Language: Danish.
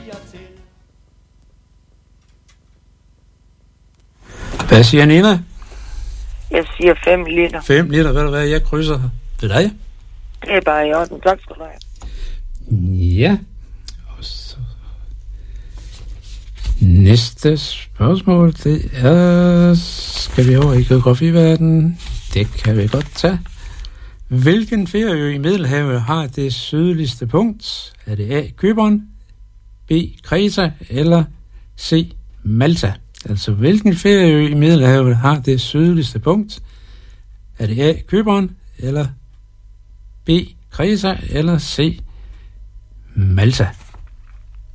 Hvad siger Nina? Jeg siger 5 liter. 5 liter, ved du hvad, jeg krydser. Det er dig? Det er bare i orden. Tak skal du have. Ja. Og så... Næste spørgsmål, det er... Skal vi over i geografiverdenen? Det kan vi godt tage. Hvilken ferieø i Middelhavet har det sydligste punkt? Er det A. Cypern, B. Kreta eller C. Malta? Altså, hvilken ferieø i Middelhavet har det sydligste punkt? Er det A. Cypern eller B. Kreta eller C. Malta?